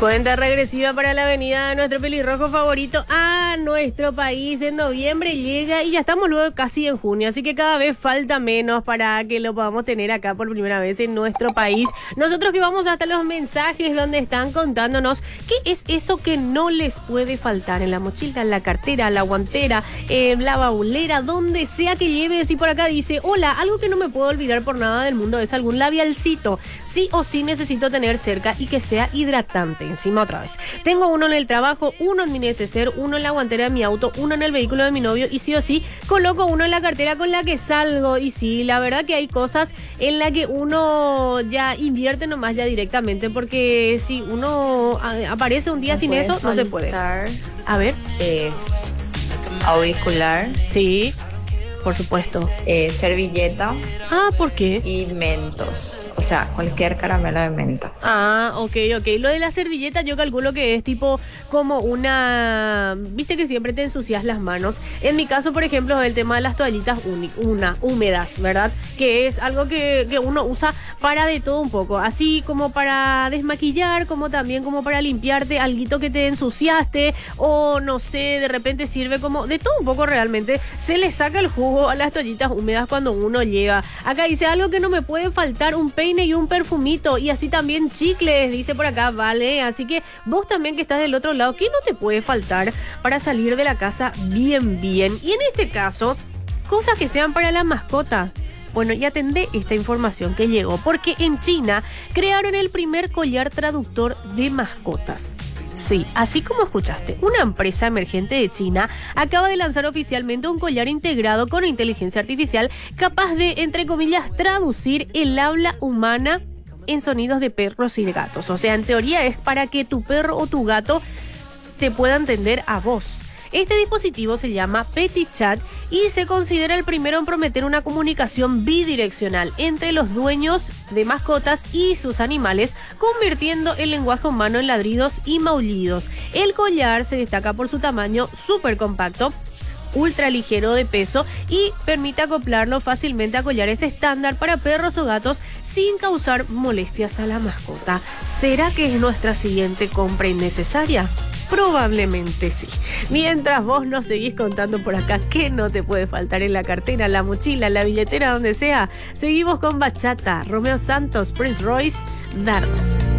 Cuenta regresiva para la venida de nuestro pelirrojo favorito a nuestro país. En noviembre llega y ya estamos luego casi en junio, así que cada vez falta menos para que lo podamos tener acá por primera vez en nuestro país. Nosotros que vamos hasta los mensajes donde están contándonos qué es eso que no les puede faltar en la mochila, en la cartera, la guantera, la baulera, donde sea que lleves. Y por acá dice: hola, algo que no me puedo olvidar por nada del mundo es algún labialcito. Sí o sí necesito tener cerca y que sea hidratante. Encima otra vez. Tengo uno en el trabajo, uno en mi neceser, uno en la guantera de mi auto, uno en el vehículo de mi novio y sí o sí coloco uno en la cartera con la que salgo. Y sí, la verdad que hay cosas en las que uno ya invierte nomás ya directamente, porque si uno aparece un día sin eso, no se puede. A ver. Es auricular. Sí, por supuesto. Servilleta. Ah, ¿por qué? Y mentos. O sea, cualquier caramelo de menta. Ah, ok. Lo de la servilleta yo calculo que es tipo como una... Viste que siempre te ensucias las manos. En mi caso, por ejemplo, es el tema de las toallitas húmedas, ¿verdad? Que es algo que uno usa para de todo un poco. Así como para desmaquillar, como también como para limpiarte alguito que te ensuciaste. O no sé, de repente sirve como de todo un poco realmente. Se le saca el jugo a las toallitas húmedas cuando uno llega. Acá dice algo que no me puede faltar: un peine y un perfumito, y así también chicles, dice por acá, vale. Así que vos también que estás del otro lado, ¿qué no te puede faltar para salir de la casa bien? Y en este caso, cosas que sean para la mascota. Bueno, y atendé esta información que llegó, porque en China crearon el primer collar traductor de mascotas. Sí, así como escuchaste, una empresa emergente de China acaba de lanzar oficialmente un collar integrado con inteligencia artificial capaz de, entre comillas, traducir el habla humana en sonidos de perros y de gatos. O sea, en teoría es para que tu perro o tu gato te pueda entender a vos. Este dispositivo se llama PetiChat y se considera el primero en prometer una comunicación bidireccional entre los dueños de mascotas y sus animales, convirtiendo el lenguaje humano en ladridos y maullidos. El collar se destaca por su tamaño súper compacto, ultra ligero de peso y permite acoplarlo fácilmente a collares estándar para perros o gatos sin causar molestias a la mascota. ¿Será que es nuestra siguiente compra innecesaria? Probablemente sí. Mientras vos nos seguís contando por acá qué no te puede faltar en la cartera, la mochila, la billetera, donde sea, seguimos con bachata, Romeo Santos, Prince Royce, Dardos.